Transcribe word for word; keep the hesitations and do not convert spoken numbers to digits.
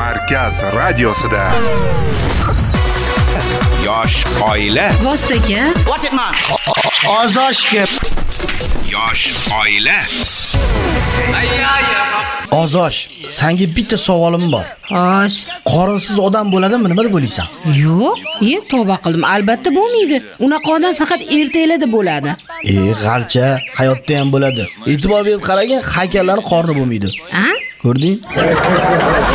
Markaz radiosida. Yosh oila. Vostaka. What it man? Ozoshga. Yosh oila. Ozosh, senga bitta savolim bor. Xo'sh. Qorinsiz odam bo'ladimi? Nima deb o'ylaysan? Yo'q, e, tavba qildim. Albatta bo'lmaydi. Unaqa odam faqat ertaklarda bo'ladi. E, g'alcha, hayotda ham bo'ladi. E'tibor berib qaragin, haykallarning qorni bo'lmaydi. Ha? Ko'rding?